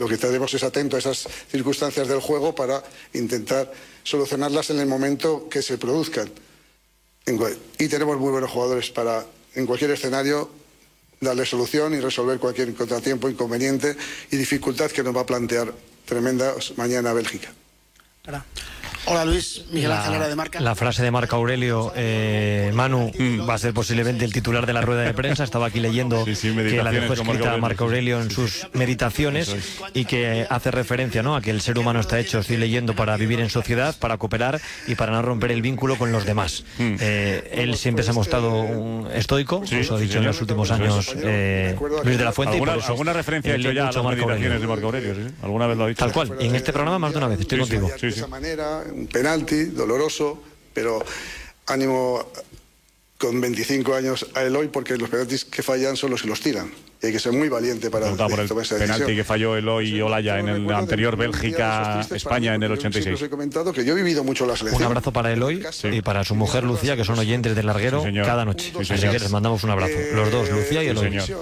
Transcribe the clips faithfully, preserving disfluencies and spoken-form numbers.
lo que estaremos es atento a esas circunstancias del juego para intentar solucionarlas en el momento que se produzcan. Y tenemos muy buenos jugadores para, en cualquier escenario, darle solución y resolver cualquier contratiempo, inconveniente y dificultad que nos va a plantear tremenda mañana Bélgica. Hola Luis, Miguel Ángel Lara de Marca. La frase de Marco Aurelio, eh, Manu, mm. va a ser posiblemente el titular de la rueda de prensa. Estaba aquí leyendo sí, sí, que la dejó escrita Marco Aurelio en sus meditaciones y que hace referencia, ¿no?, a que el ser humano está hecho, estoy leyendo, para vivir en sociedad, para cooperar y para no romper el vínculo con los demás. Mm. Eh, él siempre se ha mostrado un estoico, sí, eso ha dicho sí, en los últimos años eh, Luis de la Fuente. ¿Alguna, y por eso, alguna referencia ha hecho ya a las meditaciones de Marco Aurelio? ¿Sí? ¿Alguna vez lo ha dicho? Tal cual, y en este programa más de una vez, estoy sí, contigo. Sí, sí. De esa manera, un penalti doloroso, pero ánimo con veinticinco años a Eloy, porque los penaltis que fallan son los que los tiran. Y hay que ser muy valiente para por el tomar esa decisión. Penalti que falló Eloy y Olaya en el anterior Bélgica-España en el ochenta y seis. Os he comentado que yo he vivido mucho la selección. Un abrazo para Eloy sí. y para su mujer Lucía, que son oyentes del Larguero sí, cada noche. Sí, Así que les mandamos un abrazo. Eh, los dos, Lucía y Eloy. Sí,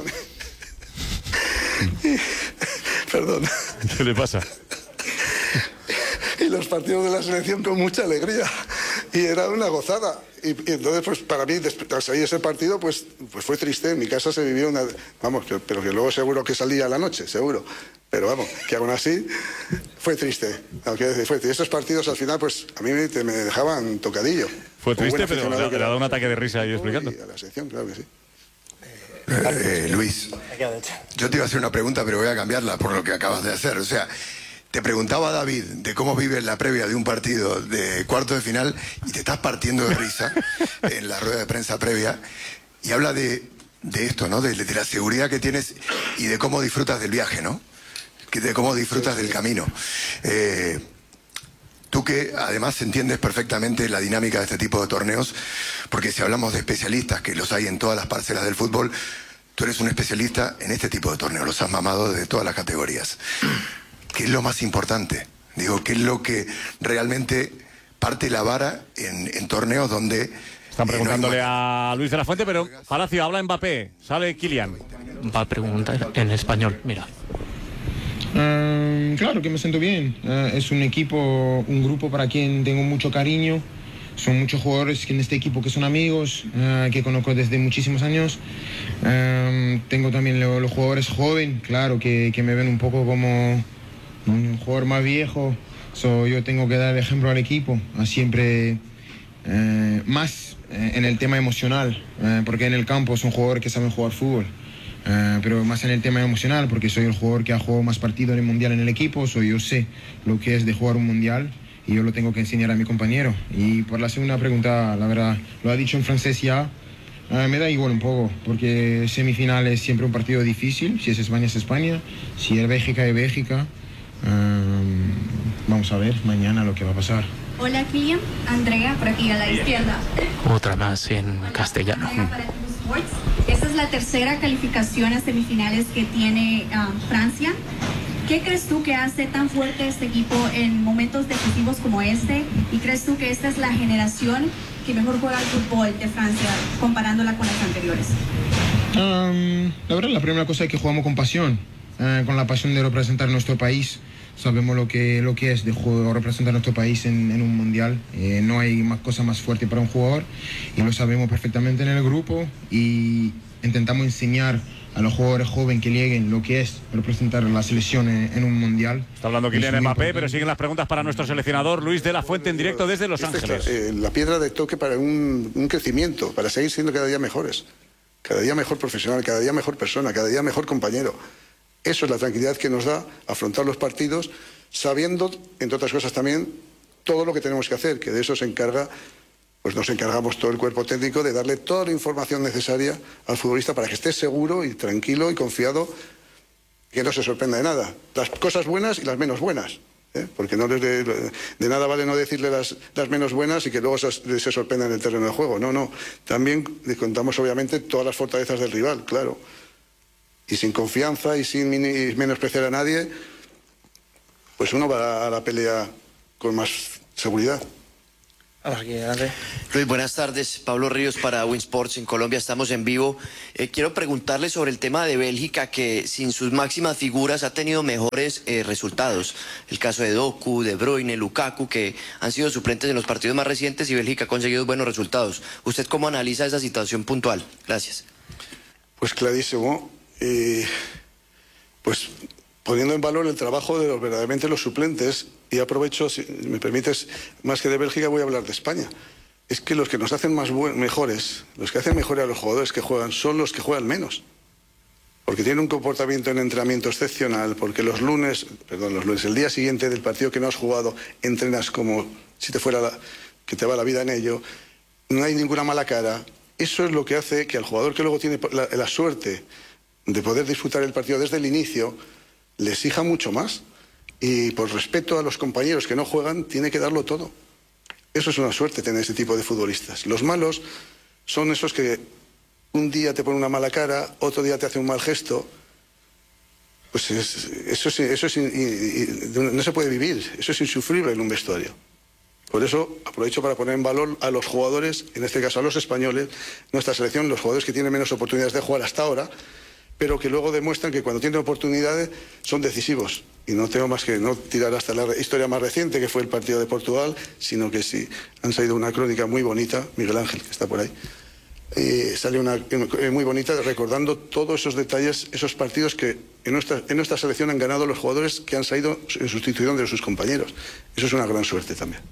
Perdón. ¿Qué le pasa? Y los partidos de la selección con mucha alegría y era una gozada y, y entonces pues para mí al salir ese partido pues, pues fue triste. En mi casa se vivió una, vamos, que, pero que luego seguro que salía a la noche, seguro, pero vamos, que aún así fue triste, aunque fue triste. Esos partidos al final pues a mí me, me dejaban tocadillo. Fue triste, pero le ha dado un ataque de risa ahí explicando. Y a la selección, claro que sí. Eh, eh, Luis, yo te iba a hacer una pregunta, pero voy a cambiarla por lo que acabas de hacer. O sea, te preguntaba David de cómo vives la previa de un partido de cuarto de final y te estás partiendo de risa en la rueda de prensa previa y habla de, de esto, ¿no? De, de la seguridad que tienes y de cómo disfrutas del viaje, ¿no? De cómo disfrutas del camino. Eh, tú que además entiendes perfectamente la dinámica de este tipo de torneos, porque si hablamos de especialistas, que los hay en todas las parcelas del fútbol, tú eres un especialista en este tipo de torneos, los has mamado desde todas las categorías. ¿Qué es lo más importante? Digo, ¿qué es lo que realmente parte la vara en, en torneos donde... Están preguntándole eh, no hay... a Luis de la Fuente, pero Palacio, habla Mbappé, sale Kylian. Va a preguntar en español, mira. Uh, claro que me siento bien. Uh, es un equipo, un grupo para quien tengo mucho cariño. Son muchos jugadores que en este equipo que son amigos, uh, que conozco desde muchísimos años. Uh, tengo también lo, los jugadores jóvenes, claro, que, que me ven un poco como un jugador más viejo. So, yo tengo que dar ejemplo al equipo, a siempre uh, más uh, en el tema emocional, uh, porque en el campo son jugadores que saben jugar fútbol. Uh, pero más en el tema emocional, porque soy el jugador que ha jugado más partidos en el mundial en el equipo, so yo sé lo que es de jugar un mundial y yo lo tengo que enseñar a mi compañero. Y por la segunda pregunta, la verdad, lo ha dicho en francés ya, uh, me da igual un poco, porque semifinal es siempre un partido difícil. Si es España es España, si es Bélgica es Bélgica. Uh, vamos a ver mañana lo que va a pasar. Hola Kylian, Andrea por aquí a la izquierda. Otra más en castellano. Esta es la tercera calificación a semifinales que tiene um, Francia. ¿Qué crees tú que hace tan fuerte este equipo en momentos decisivos como este? ¿Y crees tú que esta es la generación que mejor juega el fútbol de Francia comparándola con las anteriores? Um, la verdad, la primera cosa es que jugamos con pasión, uh, con la pasión de representar nuestro país. Sabemos lo que, lo que es de juego, representar nuestro país en, en un mundial. Eh, no hay más cosa más fuerte para un jugador y lo sabemos perfectamente en el grupo y intentamos enseñar a los jugadores jóvenes que lleguen lo que es representar la selección en, en un mundial. Está hablando Kylian Mbappé, pero siguen las preguntas para nuestro seleccionador Luis de la Fuente en directo desde Los Esta Ángeles. Es la, eh, la piedra de toque para un, un crecimiento, para seguir siendo cada día mejores, cada día mejor profesional, cada día mejor persona, cada día mejor compañero. Eso es la tranquilidad que nos da afrontar los partidos sabiendo, entre otras cosas también, todo lo que tenemos que hacer, que de eso se encarga, pues nos encargamos todo el cuerpo técnico de darle toda la información necesaria al futbolista para que esté seguro y tranquilo y confiado, que no se sorprenda de nada. Las cosas buenas y las menos buenas, ¿eh? Porque no les de, de nada vale no decirle las, las menos buenas y que luego se, se sorprenda en el terreno de juego. No, no. También le contamos obviamente todas las fortalezas del rival, claro. Y sin confianza y sin menospreciar a nadie, pues uno va a la pelea con más seguridad. Vamos aquí, adelante. Luis, buenas tardes. Pablo Ríos para Winsports en Colombia. Estamos en vivo. Eh, quiero preguntarle sobre el tema de Bélgica, que sin sus máximas figuras ha tenido mejores eh, resultados. El caso de Doku, De Bruyne, Lukaku, que han sido suplentes en los partidos más recientes y Bélgica ha conseguido buenos resultados. ¿Usted cómo analiza esa situación puntual? Gracias. Pues clarísimo. Eh, pues poniendo en valor el trabajo de los verdaderamente los suplentes, y aprovecho, si me permites, más que de Bélgica voy a hablar de España. Es que los que nos hacen más buen, mejores, los que hacen mejor a los jugadores que juegan, son los que juegan menos. Porque tienen un comportamiento en entrenamiento excepcional, porque los lunes, perdón, los lunes, el día siguiente del partido que no has jugado, entrenas como si te fuera la, que te va la vida en ello, no hay ninguna mala cara. Eso es lo que hace que al jugador que luego tiene la, la suerte de poder disfrutar el partido desde el inicio, le exija mucho más. Y por respeto a los compañeros que no juegan, tiene que darlo todo. Eso es una suerte tener ese tipo de futbolistas. Los malos son esos que un día te ponen una mala cara, otro día te hace un mal gesto. Pues es, eso, es, eso es, no se puede vivir, eso es insufrible en un vestuario. Por eso aprovecho para poner en valor a los jugadores, en este caso a los españoles, nuestra selección, los jugadores que tienen menos oportunidades de jugar hasta ahora, pero que luego demuestran que cuando tienen oportunidades son decisivos. Y no tengo más que no tirar hasta la historia más reciente, que fue el partido de Portugal, sino que sí, han salido una crónica muy bonita, Miguel Ángel, que está por ahí, eh, salió una eh, muy bonita recordando todos esos detalles, esos partidos que en nuestra, en nuestra selección han ganado los jugadores que han salido en sustitución de sus compañeros. Eso es una gran suerte también.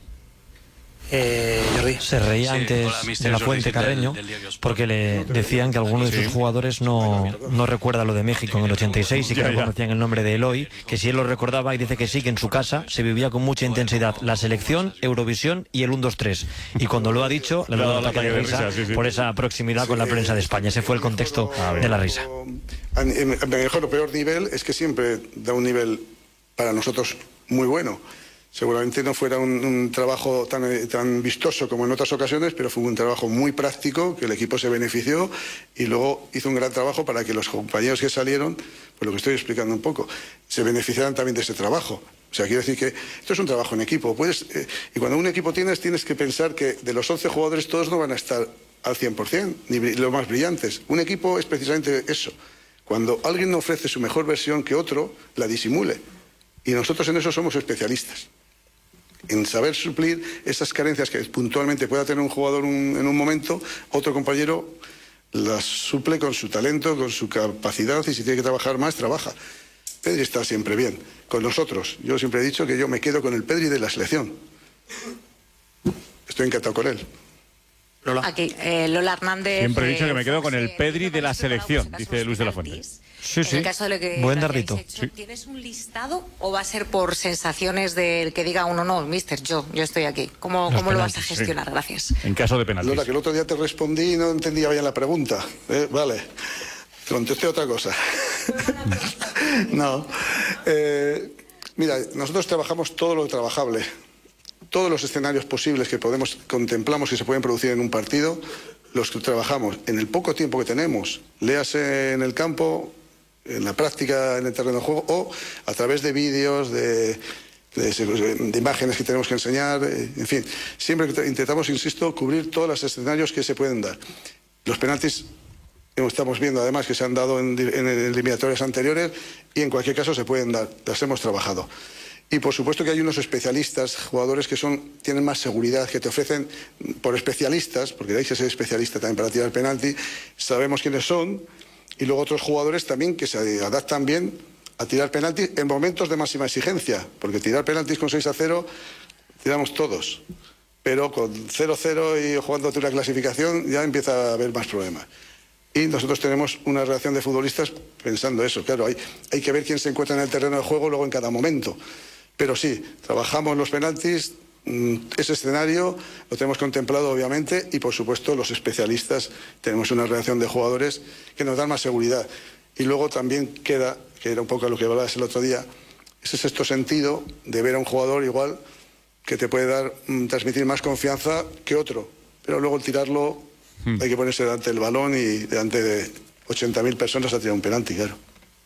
Eh, Jordi. Se reía Sí, antes hola, mister de la Jordi Fuente Cid del- Carreño del Diario Sport. porque le decían que alguno de sus jugadores no, no recuerda lo de México en el ochenta y seis y que Ya, no ya. conocían el nombre de Eloy, que si él lo recordaba, y dice que sí, que en su casa se vivía con mucha intensidad la selección, Eurovisión y el uno dos tres. Y cuando lo ha dicho, le ha dado un ataque de risa sí, sí. por esa proximidad con la prensa de España. Ese fue el contexto de la risa. A mejor o peor nivel es que siempre da un nivel para nosotros muy bueno. Seguramente no fuera un, un trabajo tan, tan vistoso como en otras ocasiones, pero fue un trabajo muy práctico, que el equipo se benefició y luego hizo un gran trabajo para que los compañeros que salieron, por lo que estoy explicando un poco, se beneficiaran también de ese trabajo. O sea, quiero decir que esto es un trabajo en equipo. Puedes, eh, y cuando un equipo tienes, tienes que pensar que de los once jugadores todos no van a estar al cien por cien, ni bri- los más brillantes. Un equipo es precisamente eso. Cuando alguien no ofrece su mejor versión que otro, la disimule. Y nosotros en eso somos especialistas. En saber suplir esas carencias que puntualmente pueda tener un jugador un- en un momento, otro compañero las suple con su talento, con su capacidad, y si tiene que trabajar más, trabaja. Pedri está siempre bien. Con nosotros, yo siempre he dicho que yo me quedo con el Pedri de la selección. Estoy encantado con él. Lola. Aquí, eh, Lola Hernández. Siempre he dicho eh, que me quedo con Fox, el eh, Pedri de la ¿cómo has selección, valorado dice los Luis de la Fuente. penaltis? Sí, En sí. el caso de lo que Buen lo hayáis dardito. hecho, Sí. ¿tienes un listado o va a ser por sensaciones del que diga uno, no, mister, yo, yo estoy aquí? ¿Cómo, Los cómo lo vas a penaltis, sí. gestionar? Gracias. En caso de penaltis. Lola, que el otro día te respondí y no entendía bien la pregunta. ¿eh? Vale, contesté otra cosa. No. Eh, mira, nosotros trabajamos todo lo trabajable. Todos los escenarios posibles que podemos, contemplamos que se pueden producir en un partido, los que trabajamos en el poco tiempo que tenemos, léase en el campo, en la práctica, en el terreno de juego, o a través de vídeos, de, de, de imágenes que tenemos que enseñar, eh, en fin. Siempre intentamos, insisto, cubrir todos los escenarios que se pueden dar. Los penaltis estamos viendo además que se han dado en, en eliminatorias anteriores y en cualquier caso se pueden dar, las hemos trabajado. Y por supuesto que hay unos especialistas, jugadores que son, tienen más seguridad, que te ofrecen por especialistas, porque hay que ser especialista también para tirar penalti, sabemos quiénes son, y luego otros jugadores también que se adaptan bien a tirar penaltis en momentos de máxima exigencia, porque tirar penaltis con seis a cero tiramos todos, pero con cero cero y jugándote una clasificación ya empieza a haber más problemas. Y nosotros tenemos una relación de futbolistas pensando eso. Claro, hay, hay que ver quién se encuentra en el terreno de juego luego en cada momento. Pero sí, trabajamos los penaltis, ese escenario lo tenemos contemplado obviamente y por supuesto los especialistas tenemos una relación de jugadores que nos dan más seguridad. Y luego también queda, que era un poco lo que hablabas el otro día, ese sexto sentido de ver a un jugador igual que te puede dar, transmitir más confianza que otro. Pero luego el tirarlo hay que ponerse delante del balón y delante de ochenta mil personas a tirar un penalti, claro.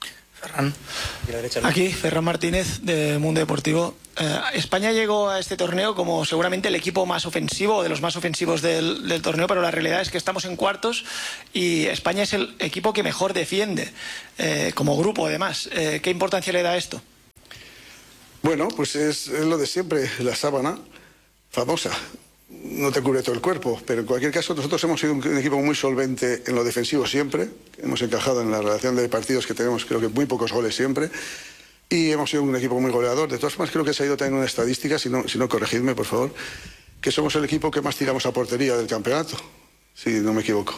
Ferran. Aquí, Ferran Martínez, de Mundo Deportivo. Eh, España llegó a este torneo como seguramente el equipo más ofensivo, de los más ofensivos del, del torneo, pero la realidad es que estamos en cuartos y España es el equipo que mejor defiende, eh, como grupo además. Eh, ¿Qué importancia le da esto? Bueno, pues es, es lo de siempre, la sábana famosa. No te cubre todo el cuerpo, pero en cualquier caso nosotros hemos sido un, un equipo muy solvente en lo defensivo siempre, hemos encajado en la relación de partidos que tenemos, creo que muy pocos goles siempre, y hemos sido un equipo muy goleador. De todas formas, creo que se ha ido también una estadística, si no, si no corregidme por favor, que somos el equipo que más tiramos a portería del campeonato, si no me equivoco.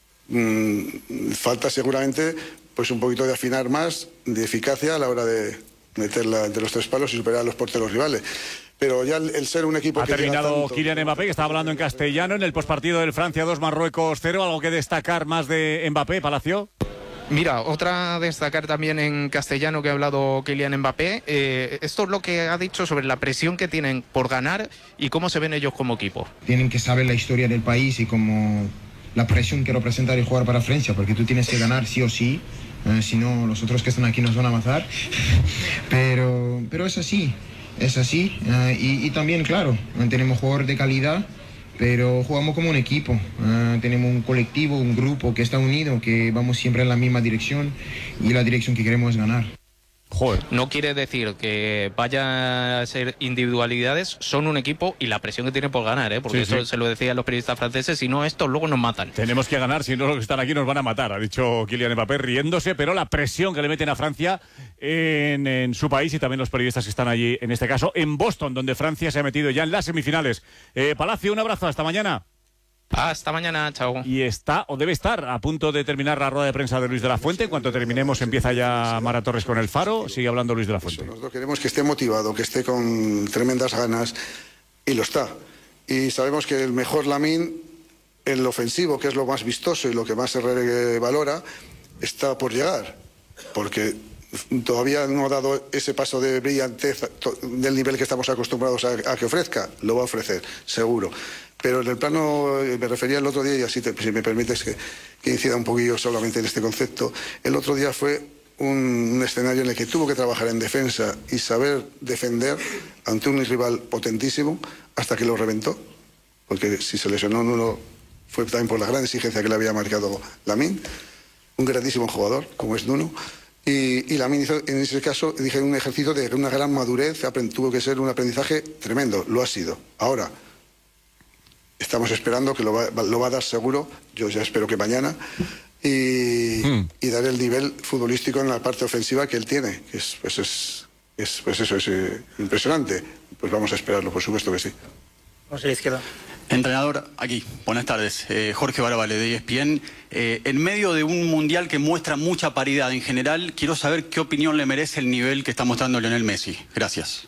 Mm, falta seguramente pues un poquito de afinar más, de eficacia a la hora de meterla entre los tres palos y superar a los porteros rivales. Pero ya el, el ser un equipo ha que terminado tanto... Kylian Mbappé, que estaba hablando en castellano en el postpartido del Francia dos, Marruecos cero. ¿Algo que destacar más de Mbappé, Palacio? Mira, otra a destacar también en castellano que ha hablado Kylian Mbappé, eh, esto es lo que ha dicho sobre la presión que tienen por ganar y cómo se ven ellos como equipo. Tienen que saber la historia del país y cómo la presión que representa el jugar para Francia, porque tú tienes que ganar sí o sí, eh, si no los otros que están aquí nos van a matar, pero, pero es así. Es así, uh, y, y también, claro, tenemos jugadores de calidad, pero jugamos como un equipo. Uh, tenemos un colectivo, un grupo que está unido, que vamos siempre en la misma dirección y la dirección que queremos es ganar. Joder. No quiere decir que vaya a ser individualidades, son un equipo y la presión que tienen por ganar, ¿eh? Porque sí, eso sí. Se lo decían los periodistas franceses, si no estos luego nos matan. Tenemos que ganar, si no los que están aquí nos van a matar, ha dicho Kylian Mbappé riéndose, pero la presión que le meten a Francia en, en su país y también los periodistas que están allí, en este caso en Boston, donde Francia se ha metido ya en las semifinales. Eh, Palacio, un abrazo, hasta mañana. Hasta mañana, chao. Y está, o debe estar, a punto de terminar la rueda de prensa de Luis de la Fuente. En cuanto terminemos empieza ya Mara Torres con el Faro. Sigue hablando Luis de la Fuente. Nosotros queremos que esté motivado, que esté con tremendas ganas, y lo está. Y sabemos que el mejor Lamine, el ofensivo, que es lo más vistoso y lo que más se valora, está por llegar. Porque todavía no ha dado ese paso de brillantez del nivel que estamos acostumbrados a, a que ofrezca. Lo va a ofrecer, seguro. Pero en el plano, me refería el otro día, y así te, si me permites que, que incida un poquillo solamente en este concepto, el otro día fue un, un escenario en el que tuvo que trabajar en defensa y saber defender ante un rival potentísimo hasta que lo reventó, porque si se lesionó en uno fue también por la gran exigencia que le había marcado Lamine, un grandísimo jugador como es Nuno. Y, y Lamine hizo, en ese caso, dije, un ejercicio de una gran madurez, tuvo que ser un aprendizaje tremendo, lo ha sido. Ahora, estamos esperando que lo va, lo va a dar seguro, yo ya espero que mañana, y, mm. y dar el nivel futbolístico en la parte ofensiva que él tiene, que es, pues es, es, pues eso es eh, impresionante. Pues vamos a esperarlo, por supuesto que sí. Vamos a la izquierda. Entrenador, aquí, buenas tardes. Eh, Jorge Baravale, de E S P N. Eh, en medio de un mundial que muestra mucha paridad en general, quiero saber qué opinión le merece el nivel que está mostrando Lionel Messi. Gracias.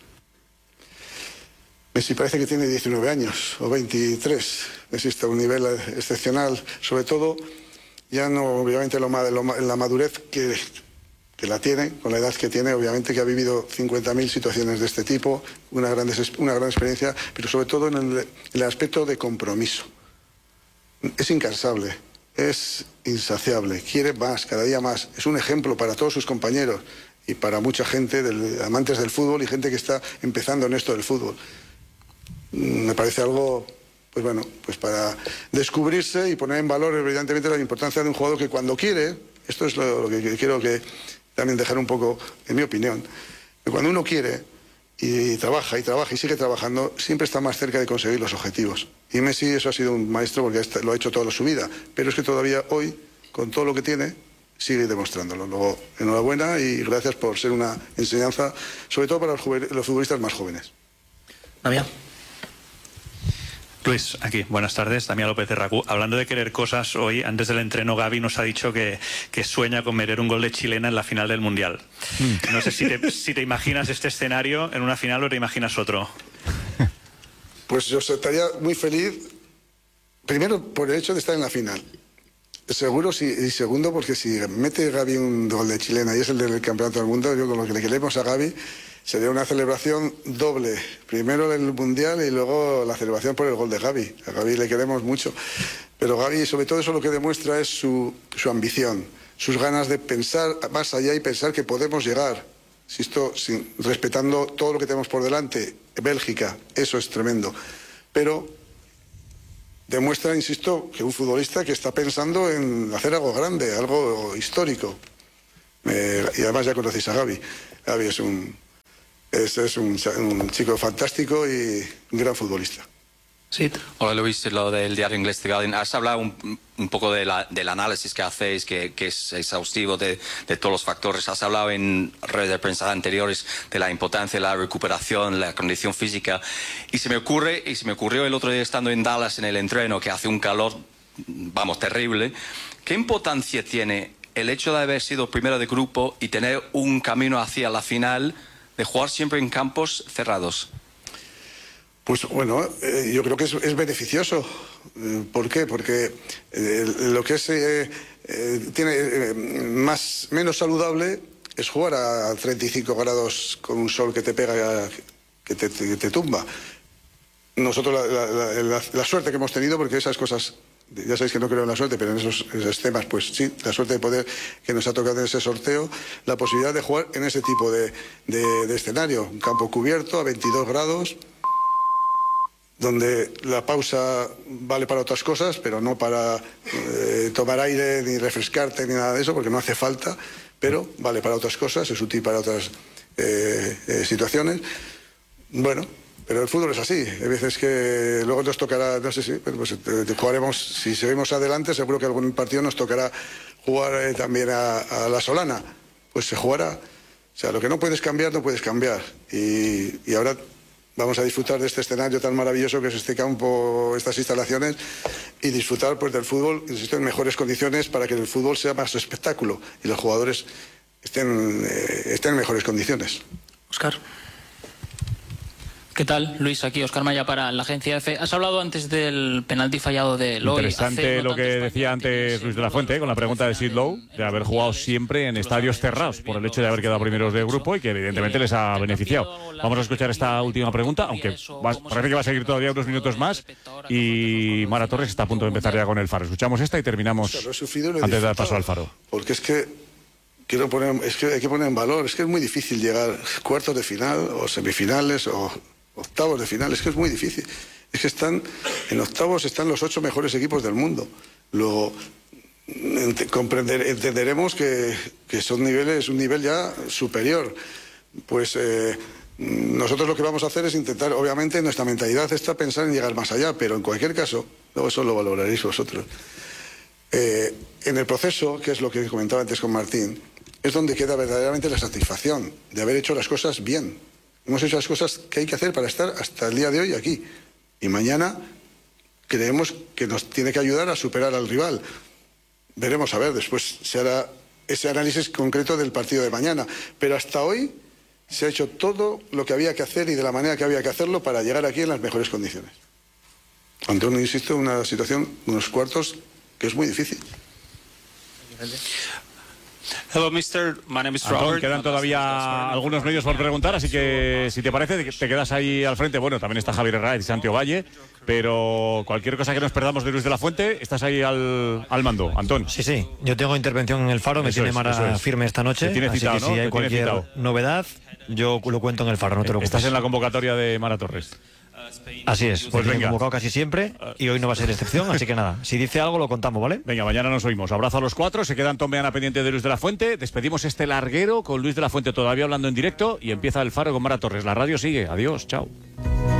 Messi parece que tiene diecinueve años o veintitrés. Messi está a un nivel excepcional, sobre todo, ya no, obviamente, lo, lo, la madurez que, que la tiene, con la edad que tiene, obviamente que ha vivido cincuenta mil situaciones de este tipo, una gran, una gran experiencia, pero sobre todo en el, en el aspecto de compromiso. Es incansable, es insaciable, quiere más, cada día más. Es un ejemplo para todos sus compañeros y para mucha gente, del, amantes del fútbol y gente que está empezando en esto del fútbol. Me parece algo, pues bueno, pues para descubrirse y poner en valor evidentemente la importancia de un jugador que cuando quiere, esto es lo, lo que quiero que también dejar un poco, en mi opinión, que cuando uno quiere y trabaja y trabaja y sigue trabajando, siempre está más cerca de conseguir los objetivos. Y Messi eso ha sido un maestro porque lo ha hecho toda su vida, pero es que todavía hoy, con todo lo que tiene, sigue demostrándolo. Luego, enhorabuena y gracias por ser una enseñanza, sobre todo para los, los futbolistas más jóvenes. Damián. Luis, aquí, buenas tardes, Damián López de Racu. Hablando de querer cosas, hoy, antes del entreno, Gavi nos ha dicho que, que sueña con meter un gol de chilena en la final del Mundial. Mm. No sé si te, si te imaginas este escenario en una final o te imaginas otro. Pues yo estaría muy feliz, primero por el hecho de estar en la final. Seguro, sí, y segundo, porque si mete Gavi un gol de chilena y es el del Campeonato del Mundo, yo con lo que le queremos a Gavi, sería una celebración doble. Primero el Mundial y luego la celebración por el gol de Gavi. A Gavi le queremos mucho. Pero Gavi, sobre todo eso, lo que demuestra es su, su ambición. sus ganas de pensar más allá y pensar que podemos llegar, insisto, sin, respetando todo lo que tenemos por delante. Bélgica, eso es tremendo. Pero demuestra, insisto, que un futbolista que está pensando en hacer algo grande, algo histórico. Eh, y además ya conocéis a Gavi. Gavi es un, es, es un, un chico fantástico y un gran futbolista. Sí. Hola Luis, lo del diario inglés The Guardian. Has hablado un, un poco de la, del análisis que hacéis, que, que es exhaustivo de, de todos los factores. Has hablado en redes de prensa anteriores de la importancia de la recuperación, la condición física. Y se me ocurre, y se me ocurrió el otro día estando en Dallas en el entreno, que hace un calor, vamos, terrible. ¿Qué importancia tiene el hecho de haber sido primero de grupo y tener un camino hacia la final, de jugar siempre en campos cerrados? Pues bueno, eh, yo creo que es, es beneficioso. ¿Por qué? Porque eh, lo que es eh, eh, tiene eh, más menos saludable es jugar a treinta y cinco grados con un sol que te pega, que te, que te tumba. Nosotros la, la, la, la suerte que hemos tenido, porque esas cosas, ya sabéis que no creo en la suerte, pero en esos, en esos temas, pues sí, la suerte de poder que nos ha tocado en ese sorteo, la posibilidad de jugar en ese tipo de, de, de escenario, un campo cubierto a veintidós grados, donde la pausa vale para otras cosas, pero no para eh, tomar aire, ni refrescarte, ni nada de eso, porque no hace falta, pero vale para otras cosas, es útil para otras eh, eh, situaciones. Bueno, pero el fútbol es así. Hay veces que luego nos tocará, no sé si, pues, pues jugaremos, si seguimos adelante, seguro que algún partido nos tocará jugar eh, también a, a la Solana. Pues se jugará. O sea, lo que no puedes cambiar, no puedes cambiar. Y, y ahora vamos a disfrutar de este escenario tan maravilloso que es este campo, estas instalaciones, y disfrutar pues del fútbol, insisto, en mejores condiciones para que el fútbol sea más espectáculo y los jugadores estén, eh, estén en mejores condiciones. Óscar. ¿Qué tal, Luis? Aquí Óscar Maya para la agencia F. Has hablado antes del penalti fallado de Lowe. Interesante lo que decía antes Luis de la Fuente, ¿eh? Con la pregunta de Sid Lowe, de haber jugado siempre en estadios cerrados por el hecho de haber quedado primeros de grupo y que evidentemente les ha beneficiado. Vamos a escuchar esta última pregunta, aunque va, parece que va a seguir todavía unos minutos más, y Mara Torres está a punto de empezar ya con el Faro. Escuchamos esta y terminamos antes de dar paso al Faro. Porque es que quiero poner, es que hay que poner en valor, es que es muy difícil llegar a cuartos de final o semifinales o octavos de final, es que es muy difícil. Es que están, en octavos están los ocho mejores equipos del mundo. Luego ent comprender, entenderemos que, que son niveles, un nivel ya superior. Pues eh, nosotros lo que vamos a hacer es intentar, obviamente nuestra mentalidad está pensar en llegar más allá, pero en cualquier caso, luego eso lo valoraréis vosotros. Eh, en el proceso, que es lo que comentaba antes con Martín, es donde queda verdaderamente la satisfacción de haber hecho las cosas bien. Hemos hecho las cosas que hay que hacer para estar hasta el día de hoy aquí. Y mañana creemos que nos tiene que ayudar a superar al rival. Veremos a ver, después se hará ese análisis concreto del partido de mañana. Pero hasta hoy se ha hecho todo lo que había que hacer y de la manera que había que hacerlo para llegar aquí en las mejores condiciones. Ante uno, insisto, una situación, unos cuartos, que es muy difícil. Hello, mister. My name is Antón, Robert. quedan todavía algunos medios por preguntar, así que si te parece, te quedas ahí al frente. Bueno, también está Javier Herrera y Santiago Valle, pero cualquier cosa que nos perdamos de Luis de la Fuente, estás ahí al, al mando, Antón. Sí, sí, yo tengo intervención en el Faro, me Eso tiene es, Mara es. firme esta noche, Te tiene así citado, que si ¿no? hay Te cualquier tiene citado. novedad, yo lo cuento en el Faro, no te lo preocupes. Estás en la convocatoria de Mara Torres. Así es, pues venga, convocado casi siempre y hoy no va a ser excepción, así que nada, si dice algo lo contamos, ¿vale? Venga, mañana nos oímos. Abrazo a los cuatro, se quedan Tomeana pendiente de Luis de la Fuente. Despedimos este larguero con Luis de la Fuente todavía hablando en directo y empieza el Faro con Mara Torres. La radio sigue. Adiós, chao.